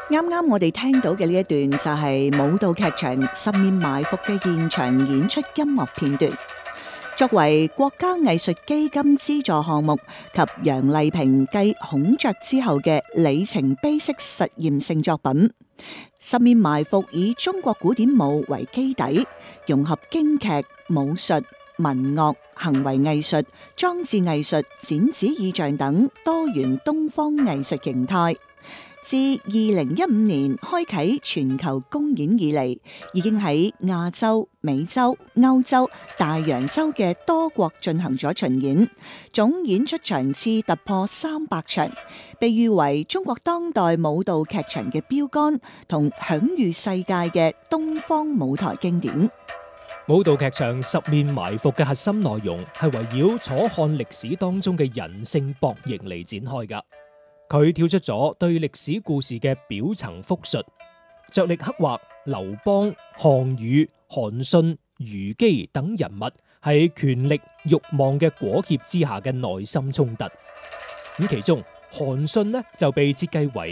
啱啱我哋聽到嘅呢一段就係舞蹈劇場《十面埋伏》嘅現場演出音樂片段。作為國家藝術基金資助項目及楊麗萍繼孔雀之後嘅里程碑式實驗性作品，《十面埋伏》以中國古典舞為基底，融合京劇、武術、文樂、行為藝術、裝置藝術、剪紙意象等多元東方藝術形態。自2015年開啟全球公演以嚟，已經喺亞洲、美洲、歐洲、大洋洲嘅多國進行咗巡演，總演出場次突破300場，被譽為中國當代舞蹈劇場嘅標杆，同享譽世界嘅東方舞台經典。 舞蹈劇場《十面埋伏》嘅核心內容係圍繞楚漢歷史當中嘅人性博弈嚟展開㗎。佢跳出咗對歷史故事嘅表層複述，着力刻畫劉邦、項羽、韓信、虞姬等人物喺權力慾望嘅裹挾之下嘅內心衝突。咁其中韓信呢就被設計為